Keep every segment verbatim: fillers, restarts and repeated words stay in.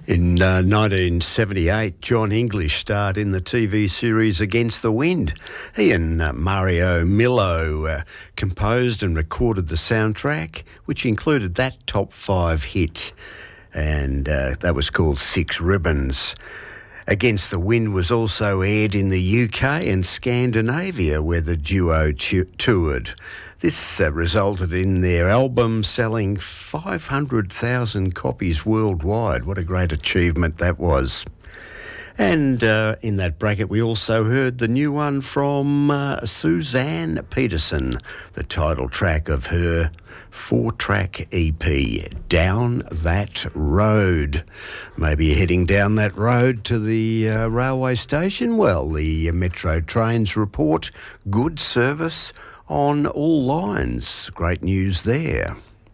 In uh, nineteen seventy-eight, John English starred in the T V series Against the Wind. He and uh, Mario Millo uh, composed and recorded the soundtrack, which included that top five hit, and uh, that was called Six Ribbons. Against the Wind was also aired in the U K and Scandinavia, where the duo tu- toured. This uh, resulted in their album selling five hundred thousand copies worldwide. What a great achievement that was. And uh, in that bracket, we also heard the new one from uh, Suzanne Peterson, the title track of her four-track E P, Down That Road. Maybe you're heading down that road to the uh, railway station. Well, the Metro Trains report good service on all lines. Great news there.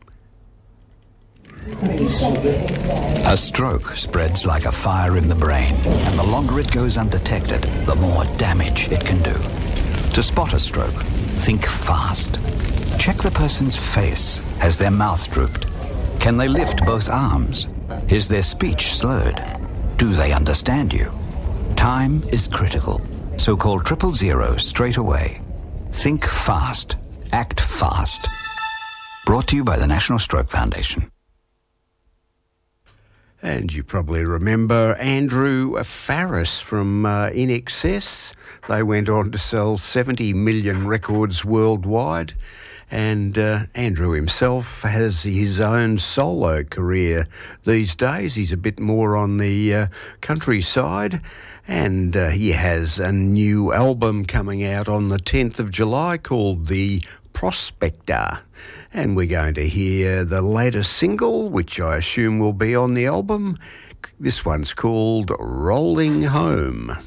A stroke spreads like a fire in the brain, and the longer it goes undetected, the more damage it can do. To spot a stroke, think fast. Check the person's face. Has their mouth drooped? Can they lift both arms? Is their speech slurred? Do they understand you? Time is critical, so call triple zero straight away. Think fast. Act fast. Brought to you by the National Stroke Foundation. And you probably remember Andrew Farriss from uh, I N X S. They went on to sell seventy million records worldwide. And uh, Andrew himself has his own solo career these days. He's a bit more on the uh, countryside. And uh, he has a new album coming out on the tenth of July called The Prospector. And we're going to hear the latest single, which I assume will be on the album. This one's called Rolling Home.